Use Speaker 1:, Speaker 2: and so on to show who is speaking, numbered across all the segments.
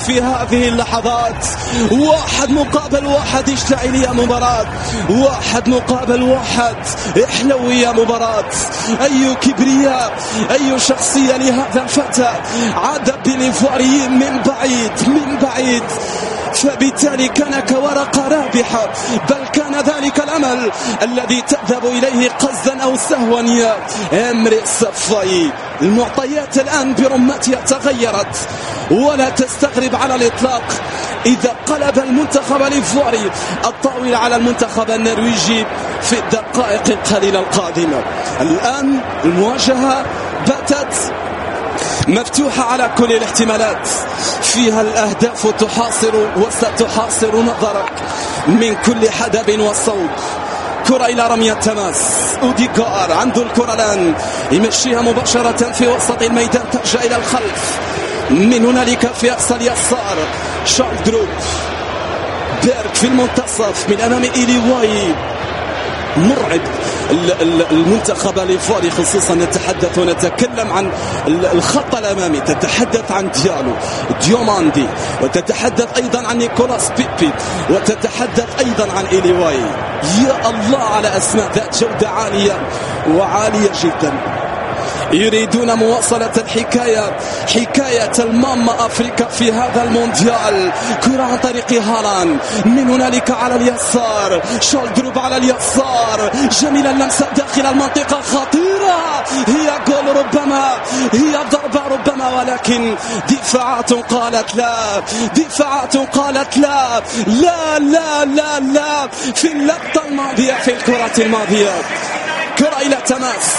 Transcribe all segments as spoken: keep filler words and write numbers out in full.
Speaker 1: في هذه اللحظات واحد مقابل واحد اشتعل يا مباراة، واحد مقابل واحد احلو يا مباراة. أي كبرياء، أي شخصية لهذا الفتى. عاد بالإيفواريين من بعيد من بعيد، فبالتالي كان كورقة رابحة، بل كان ذلك الأمل الذي تذهب إليه قصدا أو سهوا يا امرئ الصفاي. المعطيات الآن برمتها تغيرت، ولا تستغرب على الإطلاق إذا قلب المنتخب الإيفواري الطاولة على المنتخب النرويجي في الدقائق القليلة القادمة. الآن المواجهة باتت مفتوحة على كل الاحتمالات، فيها الأهداف تحاصر وستحاصر نظرك من كل حدب وصوب. كرة إلى رمي التماس، أوديغار عنده الكرة الآن، يمشيها مباشرة في وسط الميدان، ترجع إلى الخلف. من هنالك في أقصى اليسار شالدروب، بيرك في المنتصف من أمام إيليواي. مرعب المنتخب الإيفواري، خصوصا نتحدث ونتكلم عن الخط الأمامي، تتحدث عن ديالو ديوماندي، وتتحدث أيضا عن نيكولاس بيبي، وتتحدث أيضا عن إيليواي. يا الله على أسماء ذات جودة عالية وعالية جدا. يريدون مواصلة الحكاية، حكاية الماما أفريقيا في هذا المونديال. كرة عن طريق هالاند، من هنالك على اليسار شالدروب على اليسار، جميلة اللمسة داخل المنطقة، خطيرة، هي جول ربما، هي ضربة ربما، ولكن دفاعات قالت لا، دفاعات قالت لا لا لا لا لا. في اللقطة الماضية، في الكرة الماضية، كرة إلى تماس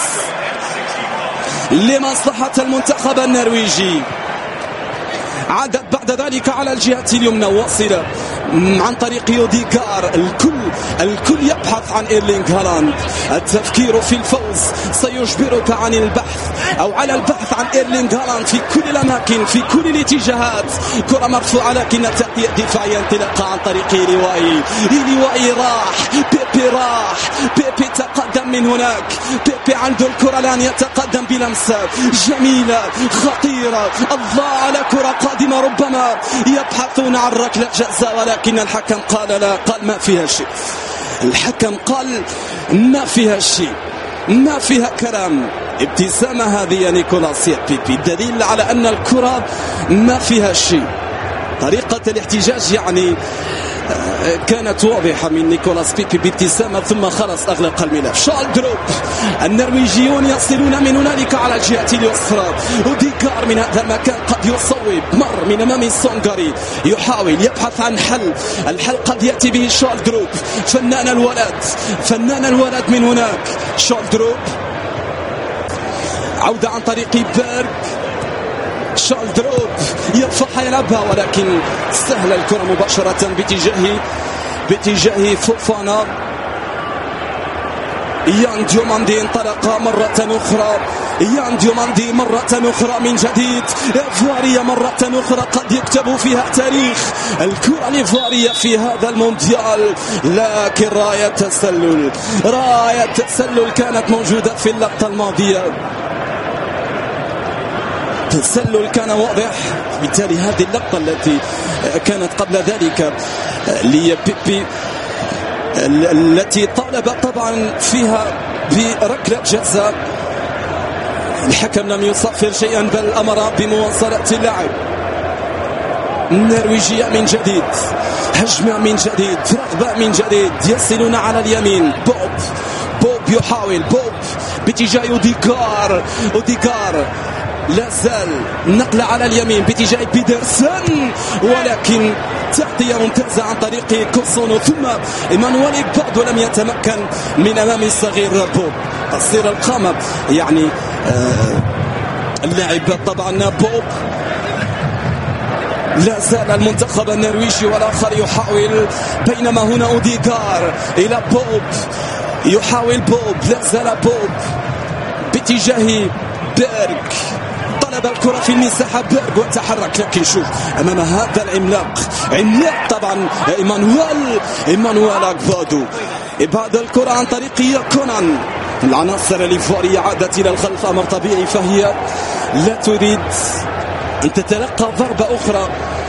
Speaker 1: لمصلحة المنتخب النرويجي. عادت بعد ذلك على الجهة اليمنى، واصلة عن طريق أوديغار. الكل الكل يبحث عن إيرلينغ هالاند. التفكير في الفوز سيجبرك عن البحث أو على البحث عن إيرلينغ هالاند في كل الأماكن، في كل الاتجاهات. كرة مرفوعة لكن تأتي دفاعية، انطلاقة عن طريق إيليواي. إيليواي راح، بيبي راح، بيبي تقدم من هناك، بيبي عنده الكرة الآن، يتقدم بلمسة جميلة خطيرة. الله على كرة قادمة، ربما يبحثون عن ركلة جزاء، ولكن الحكم قال لا، قال ما فيها شيء. الحكم قال ما فيها شيء، ما فيها كلام. ابتسامة هذه يا نيكولاس يا بيبي، دليل على أن الكرة ما فيها شيء. طريقة الاحتجاج يعني كانت واضحة من نيكولاس بيبي بابتسامة، ثم خلص أغلق الملف. شالدروب، النرويجيون يصلون من هنالك على الجهة اليسرى. أوديغار من هذا المكان قد يصوب، مر من أمام السونغاري، يحاول يبحث عن حل، الحل قد يأتي به شالدروب. فنان الولد، فنان الولد من هناك. شالدروب، عودة عن طريق بيرك. شالدروب يرفعها يلعبها، ولكن سهل الكرة مباشرة باتجاه باتجاه فوفانا. يان ديوماندي انطلق مرة أخرى، يان ديوماندي مرة أخرى من جديد. إيفوارية مرة أخرى قد يكتب فيها تاريخ الكرة الإيفوارية في هذا المونديال. لكن راية تسلل، راية تسلل كانت موجودة في اللقطة الماضية، تسلل كان واضح. بالتالي هذه اللقطة التي كانت قبل ذلك لبيبي التي طالب طبعا فيها بركلة جزاء، الحكم لم يصفر شيئا، بل أمر بمواصلة اللعب. النرويجية من جديد، هجمة من جديد، رغبة من جديد. يصلون على اليمين، بوب بوب يحاول، بوب باتجاه أوديغار. أوديغار لا زال نقلة على اليمين باتجاه بيدرسون، ولكن تغطية ممتازة عن طريق كوسونو، ثم إيمانويل بعد لم يتمكن من أمام الصغير بوب. قصير القامة يعني آه اللاعب طبعا بوب. لا زال المنتخب النرويجي والآخر يحاول، بينما هنا أوديغار إلى بوب، يحاول بوب، لا زال بوب باتجاه بيرك. طلب الكرة في المساحة بيرغ وتحرك، لكن شوف أمام هذا العملاق، عملاق طبعا إيمانويل إيمانويل أغفادو. إبعاد الكرة عن طريق ياكونان. العناصر الإيفوارية عادت إلى الخلف، أمر طبيعي، فهي لا تريد أن تتلقى ضربة أخرى